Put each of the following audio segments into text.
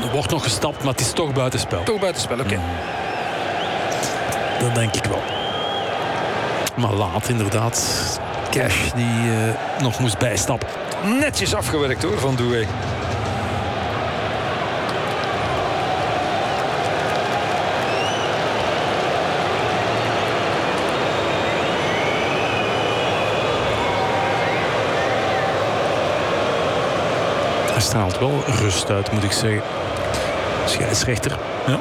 Er wordt nog gestapt, maar het is toch buitenspel. Toch buitenspel, oké. Dat denk ik wel. Maar laat inderdaad. Cash die nog moest bijstappen. Netjes afgewerkt hoor van Doué. Hij straalt wel rust uit, moet ik zeggen. Scheidsrechter. Ja.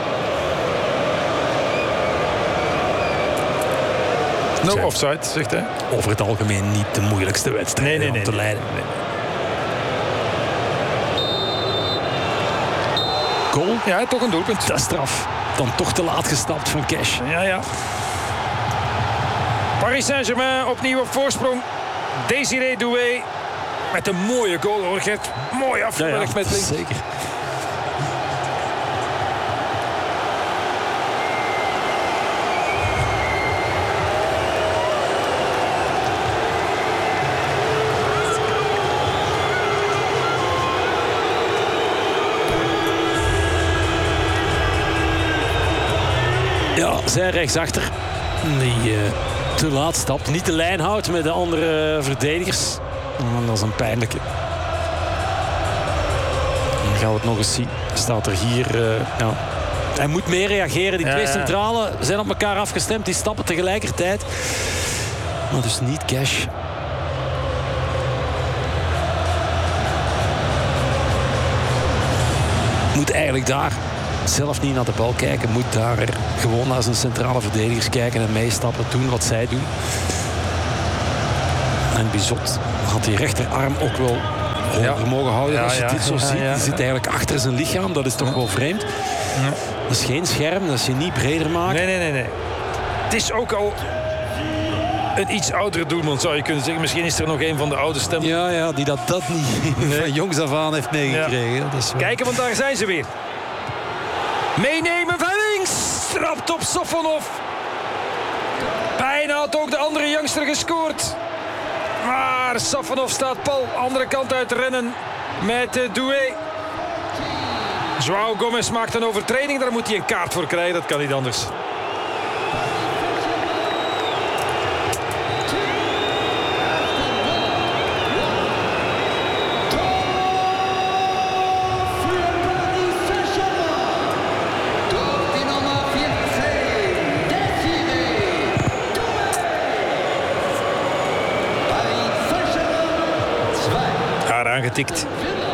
No offside, zegt hij. Over het algemeen niet de moeilijkste wedstrijd om te leiden. Nee. Goal? Ja, toch een doelpunt. Dat is straf. Dan toch te laat gestapt van Cash. Ja. Paris Saint-Germain opnieuw op voorsprong. Désiré Doué met een mooie goal hoor, Gert. Mooi afgewerkt met links. Zeker. Ja, zij rechtsachter. Die te laat stapt. Niet de lijn houdt met de andere verdedigers. Dat is een pijnlijke. Dan gaan we het nog eens zien. Staat er hier... ja. Hij moet meer reageren. Die twee centralen zijn op elkaar afgestemd. Die stappen tegelijkertijd. Maar dus niet Cash. Moet eigenlijk daar zelf niet naar de bal kijken. Moet daar gewoon naar zijn centrale verdedigers kijken en meestappen. Doen wat zij doen. En Bizot had die rechterarm ook wel hoger mogen houden. Als je dit zo ziet. Die zit eigenlijk achter zijn lichaam. Dat is toch wel vreemd. Ja. Dat is geen scherm. Dat is je niet breder maken. Nee. Het is ook al een iets oudere doelman, zou je kunnen zeggen. Misschien is er nog een van de oude stemmen. Ja, die dat niet van jongs af aan heeft meegekregen. Ja. Dat is wel... Kijken, want daar zijn ze weer. Meenemen van links. Trapt op Sofonov. Bijna had ook de andere youngster gescoord. Maar Sofonov staat pal. Andere kant uit rennen met Doué. João Gomes maakt een overtreding. Daar moet hij een kaart voor krijgen. Dat kan niet anders. Aangetikt.